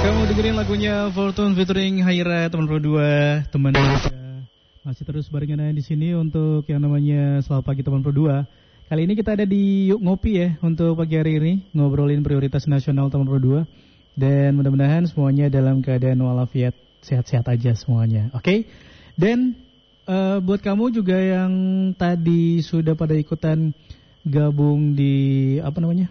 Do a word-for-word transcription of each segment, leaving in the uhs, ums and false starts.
Kamu dengerin lagunya Fortune featuring Haira, teman pro dua, teman kita. Masih terus barengan di sini untuk yang namanya Selamat Pagi Teman Pro dua. Kali ini kita ada di Yuk Ngopi ya untuk pagi hari ini, ngobrolin prioritas nasional Teman Pro dua. Dan mudah-mudahan semuanya dalam keadaan walafiat, sehat-sehat aja semuanya. Oke? Okay? Dan uh, buat kamu juga yang tadi sudah pada ikutan gabung di apa namanya?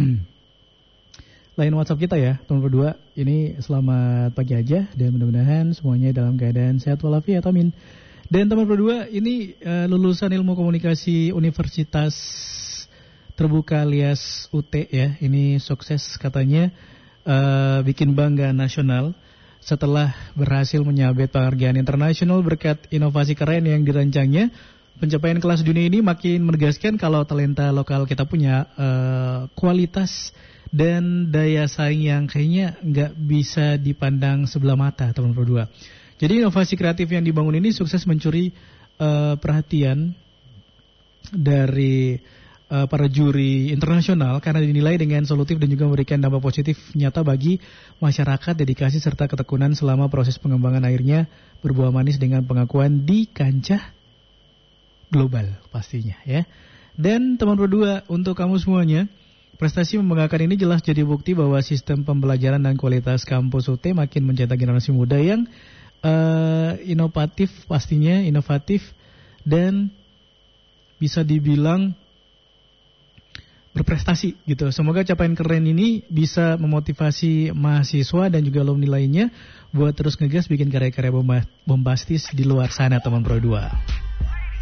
Line WhatsApp kita ya, teman berdua. Ini selamat pagi aja dan mudah-mudahan semuanya dalam keadaan sehat walafiat, amin. Dan teman berdua ini uh, lulusan Ilmu Komunikasi Universitas Terbuka alias U T ya. Ini sukses katanya uh, bikin bangga nasional setelah berhasil menyabet penghargaan internasional berkat inovasi keren yang dirancangnya. Pencapaian kelas dunia ini makin menegaskan kalau talenta lokal kita punya uh, kualitas dan daya saing yang kayaknya nggak bisa dipandang sebelah mata, teman berdua. Jadi inovasi kreatif yang dibangun ini sukses mencuri uh, perhatian dari uh, para juri internasional karena dinilai dengan solutif dan juga memberikan dampak positif nyata bagi masyarakat, dedikasi serta ketekunan selama proses pengembangan akhirnya berbuah manis dengan pengakuan di kancah global pastinya ya. Dan teman berdua, untuk kamu semuanya, prestasi membanggakan ini jelas jadi bukti bahwa sistem pembelajaran dan kualitas kampus U T makin mencetak generasi muda yang uh, inovatif pastinya, inovatif dan bisa dibilang berprestasi gitu. Semoga capaian keren ini bisa memotivasi mahasiswa dan juga alumni lainnya buat terus ngegas bikin karya-karya bombastis di luar sana, teman Pro dua.